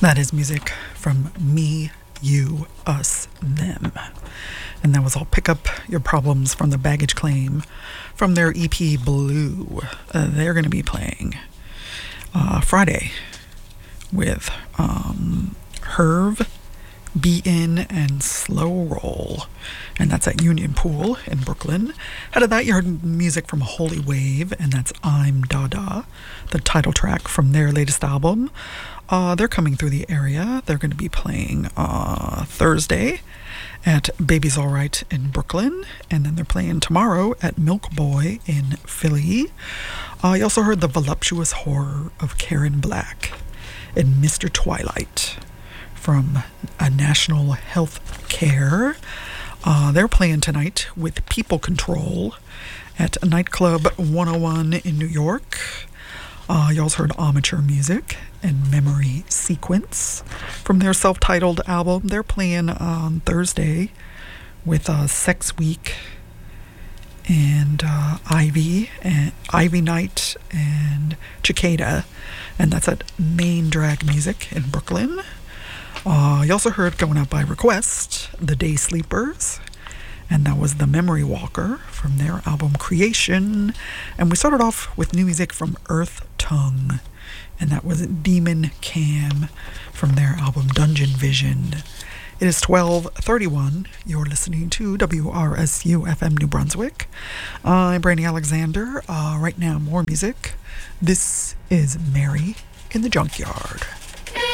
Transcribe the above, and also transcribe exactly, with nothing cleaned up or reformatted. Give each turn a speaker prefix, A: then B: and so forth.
A: That is music from Me, You, Us, Them. And that was all Pick Up Your Problems from the Baggage Claim from their E P Blue. Uh, they're going to be playing uh, Friday with um, Herv, Beaten, and Slow Roll. And that's at Union Pool in Brooklyn. Out of that, you heard music from Holy Wave, and that's I'm Dada, the title track from their latest album. Uh, they're coming through the area. They're going to be playing uh, Thursday at Baby's Alright in Brooklyn, and then they're playing tomorrow at Milk Boy in Philly. Uh, you also heard the voluptuous horror of Karen Black and Mister Twilight from a National Health Care. Uh, they're playing tonight with People Control at Nightclub one oh one in New York. Uh, you also heard Amateur Music and Memory Sequence from their self-titled album. They're playing on Thursday with uh, Sex Week and uh, Ivy and Ivy Night and Cicada, and that's at Main Drag Music in Brooklyn. Uh, you also heard, going out by request, The Day Sleepers, and that was The Memory Walker from their album Creation. And we started off with new music from Earth Tongue, and that was Demon Cam from their album Dungeon Vision. It is twelve thirty-one. You're listening to W R S U F M New Brunswick. I'm Brandy Alexander. Uh, right now, more music. This is Mary in the Junkyard.